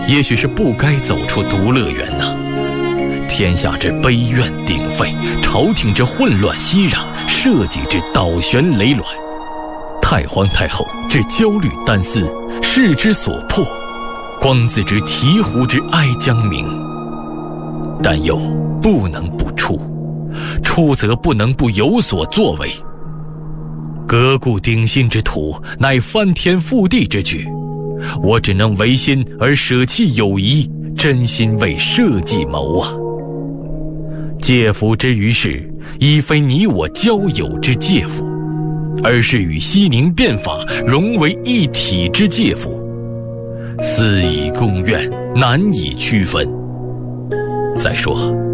也许是不该走出独乐园呐。天下之悲怨鼎沸，朝廷之混乱熙攘，社稷之倒悬累卵，太皇太后之焦虑担思，世之所迫，光子之醍醐之哀将鸣。但又不能不出，出则不能不有所作为。革故鼎新之途，乃翻天覆地之举，我只能违心而舍弃友谊，真心为社稷谋啊！借福之于世，已非你我交友之借福，而是与西宁变法融为一体之借福。私以公怨，难以区分。再说